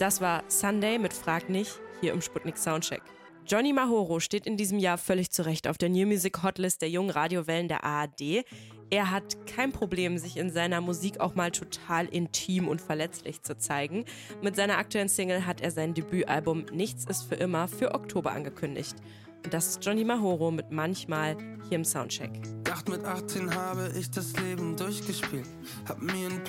Das war Sunday mit Frag nicht, hier im Sputnik Soundcheck. Johnny Mahoro steht in diesem Jahr völlig zu Recht auf der New Music Hotlist der jungen Radiowellen der ARD. Er hat kein Problem, sich in seiner Musik auch mal total intim und verletzlich zu zeigen. Mit seiner aktuellen Single hat er sein Debütalbum Nichts ist für immer für Oktober angekündigt. Und das ist Johnny Mahoro mit Manchmal hier im Soundcheck. Mit 18 habe ich das Leben durchgespielt. Hab mir einen